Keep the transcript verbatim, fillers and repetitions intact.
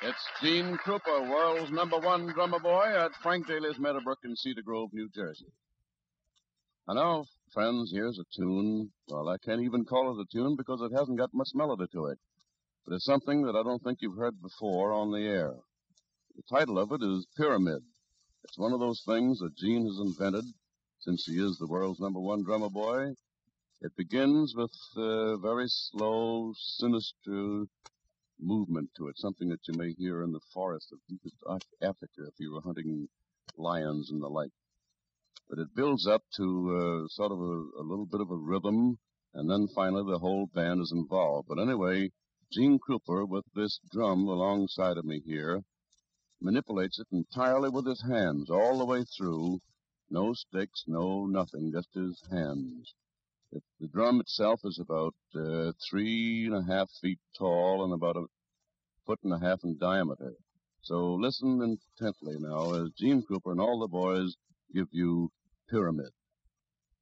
It's Gene Krupa, world's number one drummer boy at Frank Daly's Meadowbrook in Cedar Grove, New Jersey. And now, friends, here's a tune. Well, I can't even call it a tune because it hasn't got much melody to it. But it's something that I don't think you've heard before on the air. The title of it is Pyramid. It's one of those things that Gene has invented since he is the world's number one drummer boy. It begins with a very slow, sinister movement to it, something that you may hear in the forest of deepest Africa if you were hunting lions and the like. But it builds up to uh, sort of a, a little bit of a rhythm, and then finally the whole band is involved. But anyway, Gene Krupa, with this drum alongside of me here, manipulates it entirely with his hands all the way through. No sticks, no nothing, just his hands. It, the drum itself is about uh, three and a half feet tall and about a foot and a half in diameter. So listen intently now as Gene Krupa and all the boys give you Pyramid.